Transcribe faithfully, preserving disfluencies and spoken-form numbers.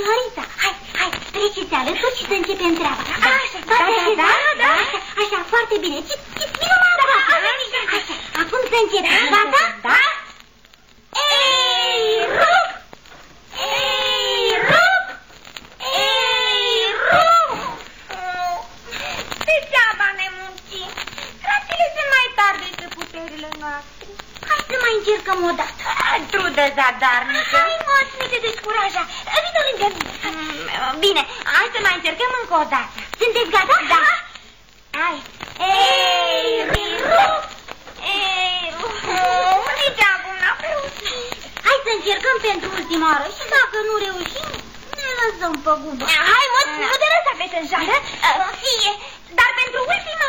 Florița, hai, hai, treceți alături și să începem treaba. Da, așa, da, da, da, da. Așa, așa, foarte bine. Citiți minunat, da, așa, acum să începem, gata? Da? Ei, rup! Ei, rup! Ei, rup! Degeaba ne muncim. Ratele sunt mai tari decât puterile noastre. Hai să mai încercăm o dată. Trudă zadarnică. Hai, mă, nu te descuraja. Vino lângă mine. Bine, hai să mai încercăm încă o dată. Sunteți gata? Da. Hai. Ei, rup! Ei, nici acum n-am reușit. Hai să încercăm pentru ultima oară și dacă nu reușim, ne lăsăm pe gubă. Hai, mă, nu te lăsa pe să-njoară. Fie, dar pentru ultima